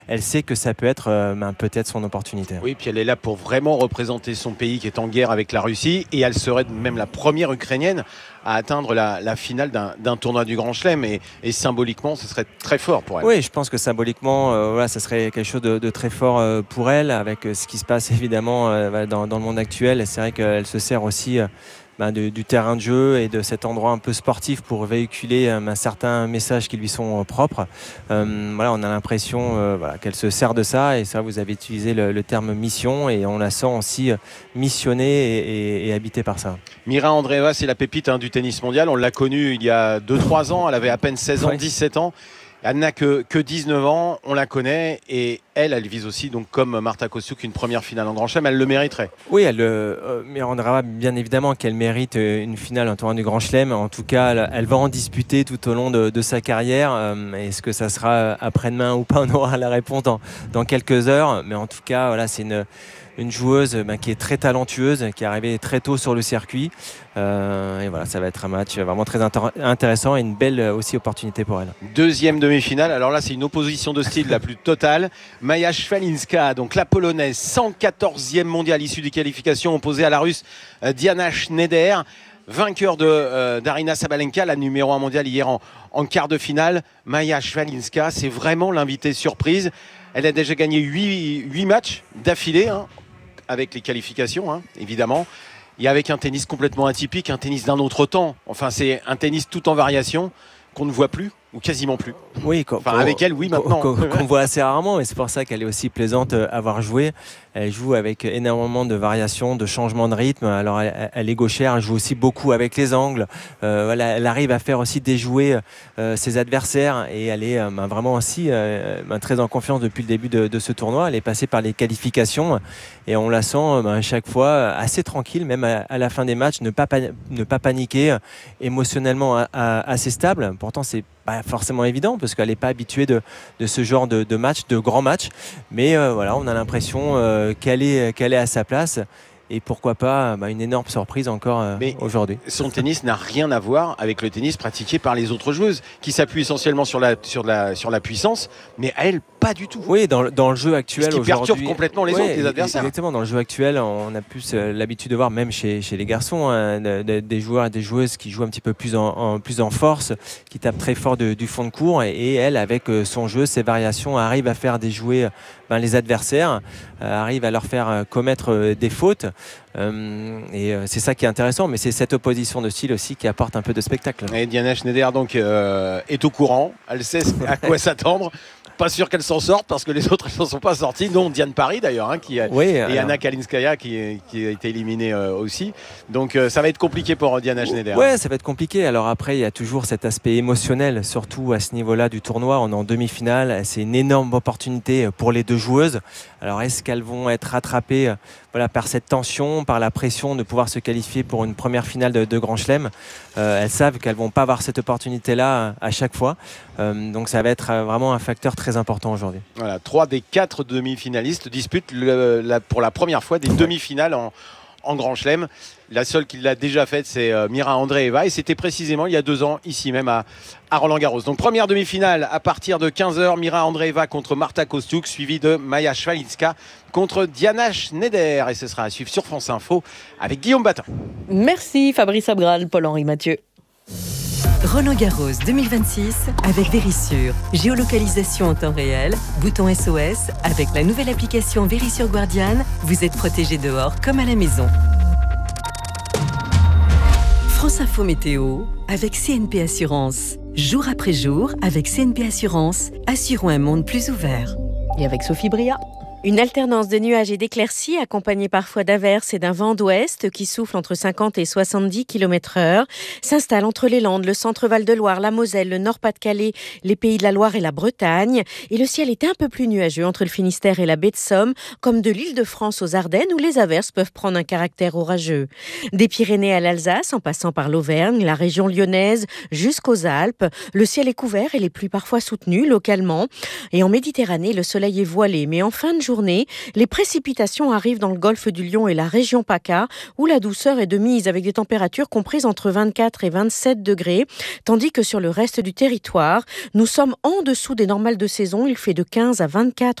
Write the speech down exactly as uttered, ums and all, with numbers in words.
elle sait que ça peut être euh, ben, peut-être son opportunité. Oui, puis elle est là pour vraiment représenter son pays qui est en guerre avec la Russie, et elle serait même la première Ukrainienne à atteindre la, la finale d'un, d'un tournoi du Grand Chelem, et, et symboliquement ce serait très fort pour elle. Oui, je pense que symboliquement euh, voilà, ça serait quelque chose de, de très fort euh, pour elle, avec euh, ce qui se passe évidemment euh, dans, dans le monde actuel. Et c'est vrai qu'elle se sert aussi euh, ben, de, du terrain de jeu et de cet endroit un peu sportif pour véhiculer euh, ben, certains messages qui lui sont euh, propres. Euh, voilà, on a l'impression euh, voilà, qu'elle se sert de ça, et ça, vous avez utilisé le, le terme mission, et on la sent aussi euh, missionnée et, et, et habitée par ça. Mira Andreeva, c'est la pépite hein, du tennis mondial. On l'a connue il y a deux trois ans. Elle avait à peine seize ans, Oui. dix-sept ans. Elle n'a que, que dix-neuf ans. On la connaît. Et elle, elle vise aussi, donc, comme Marta Kostyuk, une première finale en Grand Chelem. Elle le mériterait. Oui, elle, euh, Mira Andreeva, bien évidemment qu'elle mérite une finale en tournoi du Grand Chelem. En tout cas, elle, elle va en disputer tout au long de, de sa carrière. Euh, est-ce que ça sera après-demain ou pas? On aura la réponse dans, dans quelques heures. Mais en tout cas, voilà, c'est une... une joueuse ben, qui est très talentueuse, qui est arrivée très tôt sur le circuit. Euh, et voilà, ça va être un match vraiment très inter- intéressant et une belle aussi opportunité pour elle. Deuxième demi-finale. Alors là, c'est une opposition de style la plus totale. Maja Szwalinska, donc la polonaise, cent quatorzième mondiale issue des qualifications, opposée à la russe euh, Diana Schneider, vainqueur de euh, d'Arina Sabalenka, la numéro un mondiale hier en, en quart de finale. Maja Szwalinska, c'est vraiment l'invitée surprise. Elle a déjà gagné huit matchs d'affilée, hein, avec les qualifications, hein, évidemment. Et avec un tennis complètement atypique, un tennis d'un autre temps. Enfin, c'est un tennis tout en variation qu'on ne voit plus, ou quasiment plus. Oui, enfin, avec elle, oui, maintenant. Qu'on, qu'on voit assez rarement, mais c'est pour ça qu'elle est aussi plaisante à voir jouer. Elle joue avec énormément de variations, de changements de rythme. Alors, elle, elle est gauchère, elle joue aussi beaucoup avec les angles. Euh, voilà, elle arrive à faire aussi déjouer euh, ses adversaires, et elle est euh, ben, vraiment aussi euh, ben, très en confiance depuis le début de, de ce tournoi. Elle est passée par les qualifications, et on la sent ben, à chaque fois assez tranquille, même à, à la fin des matchs, ne pas, ne pas paniquer, émotionnellement à, à, assez stable. Pourtant, c'est pas forcément évident parce qu'elle n'est pas habituée de, de ce genre de, de match, de grands matchs. Mais euh, voilà, on a l'impression euh, qu'elle est, qu'elle est à sa place. Et pourquoi pas bah, une énorme surprise encore euh, aujourd'hui. Son tennis n'a rien à voir avec le tennis pratiqué par les autres joueuses qui s'appuient essentiellement sur la, sur la, sur la puissance, mais elle, pas du tout. Oui, dans, dans le jeu actuel Ce qui aujourd'hui, perturbe complètement les ouais, autres, les adversaires. Exactement, dans le jeu actuel, on a plus euh, l'habitude de voir, même chez, chez les garçons, hein, de, de, des joueurs et des joueuses qui jouent un petit peu plus en, en, plus en force, qui tapent très fort de, du fond de court, et, et elle, avec euh, son jeu, ses variations, arrive à faire déjouer ben, les adversaires, euh, arrive à leur faire euh, commettre euh, des fautes. Euh, et euh, c'est ça qui est intéressant, mais c'est cette opposition de style aussi qui apporte un peu de spectacle. Et Diana Schneider donc euh, est au courant, elle sait à quoi s'attendre. Pas sûr qu'elle s'en sorte parce que les autres elles s'en sont pas sorties, dont Diane Parry d'ailleurs, hein, qui a, oui, et alors... Anna Kalinskaya qui, qui a été éliminée euh, aussi. Donc euh, ça va être compliqué pour Diana Schneider. Ouais, ça va être compliqué. Alors après, il y a toujours cet aspect émotionnel, surtout à ce niveau-là du tournoi. On est en demi-finale, c'est une énorme opportunité pour les deux joueuses. Alors est-ce qu'elles vont être rattrapées voilà, par cette tension, par la pression de pouvoir se qualifier pour une première finale de, de Grand Chelem? euh, Elles savent qu'elles ne vont pas avoir cette opportunité-là à chaque fois. Euh, donc ça va être vraiment un facteur très important aujourd'hui. Voilà, trois des quatre demi-finalistes disputent le, la, pour la première fois des demi-finales en, en Grand Chelem. La seule qui l'a déjà faite, c'est euh, Mira Andreeva, et c'était précisément il y a deux ans, ici même à, à Roland-Garros. Donc première demi-finale à partir de quinze heures, Mira Andreeva contre Marta Kostyuk, suivie de Maja Szwalinska contre Diana Schneider. Et ce sera à suivre sur France Info avec Guillaume Batin. Merci Fabrice Abgral, Paul-Henri Mathieu. Roland-Garros deux mille vingt-six avec Verisure. Géolocalisation en temps réel, bouton S O S. Avec la nouvelle application Verisure Guardian, vous êtes protégé dehors comme à la maison. France Info Météo avec C N P Assurance. Jour après jour, avec C N P Assurance, assurons un monde plus ouvert. Et avec Sophie Bria. Une alternance de nuages et d'éclaircies accompagnée parfois d'averses et d'un vent d'ouest qui souffle entre cinquante et soixante-dix kilomètres heure s'installe entre les Landes, le centre Val-de-Loire, la Moselle, le Nord-Pas-de-Calais, les Pays de la Loire et la Bretagne. Et le ciel est un peu plus nuageux entre le Finistère et la baie de Somme, comme de l'Île-de-France aux Ardennes où les averses peuvent prendre un caractère orageux. Des Pyrénées à l'Alsace, en passant par l'Auvergne, la région lyonnaise jusqu'aux Alpes, le ciel est couvert et les pluies parfois soutenues localement. Et en Méditerranée, le soleil est voilé, mais en fin de journée, mi-journée. Les précipitations arrivent dans le golfe du Lion et la région PACA, où la douceur est de mise avec des températures comprises entre vingt-quatre et vingt-sept degrés, tandis que sur le reste du territoire, nous sommes en dessous des normales de saison. Il fait de quinze à vingt-quatre